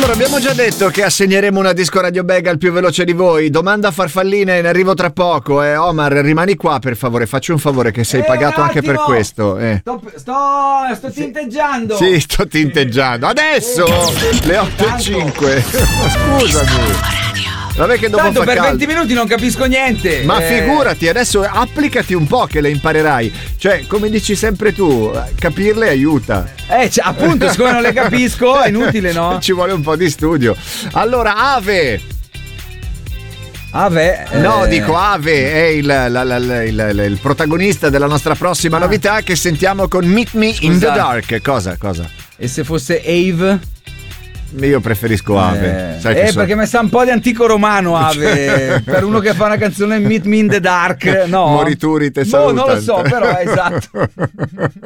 Allora, abbiamo già detto che assegneremo una disco Radio Bag al più veloce di voi. Domanda farfalline, ne arrivo tra poco. Omar, rimani qua per favore, facci un favore che sei pagato anche per questo. Sto tinteggiando. Sì, sto tinteggiando. Adesso le 8:05. Scusami. Vabbè che dopo tanto fa per caldo. 20 minuti non capisco niente. Ma figurati, adesso applicati un po' che le imparerai. Cioè, come dici sempre tu, capirle aiuta. Appunto, siccome non le capisco è inutile, no? Ci vuole un po' di studio. Allora, Ave. No, dico Ave è il protagonista della nostra prossima novità che sentiamo con Meet Me in the Dark. Cosa? E se fosse Ave? Io preferisco Ave. Sai che perché mi sa un po' di antico romano Ave. Per uno che fa una canzone Meet Me in the Dark, no? Morituri te salutan. Non lo so, però esatto.